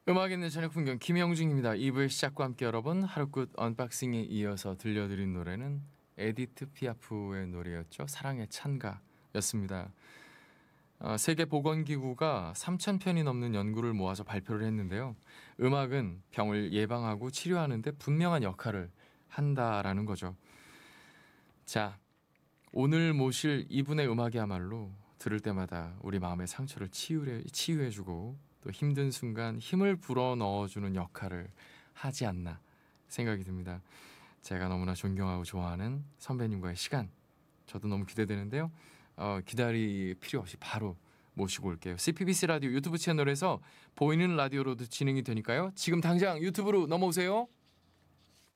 음악 있는 저녁 풍경 김영중입니다. 2부의 시작과 함께 여러분 하루끝 언박싱에 이어서 들려드린 노래는 에디트 피아프의 노래였죠. 사랑의 찬가였습니다. 세계보건기구가 3,000편이 넘는 연구를 모아서 발표를 했는데요. 음악은 병을 예방하고 치료하는 데 분명한 역할을 한다라는 거죠. 자, 오늘 모실 이분의 음악이야말로 들을 때마다 우리 마음의 상처를 치유해주고 또 힘든 순간 힘을 불어넣어주는 역할을 하지 않나 생각이 듭니다. 제가 너무나 존경하고 좋아하는 선배님과의 시간, 저도 너무 기대되는데요. 기다릴 필요 없이 바로 모시고 올게요. CPBC 라디오 유튜브 채널에서 보이는 라디오로도 진행이 되니까요. 지금 당장 유튜브로 넘어오세요.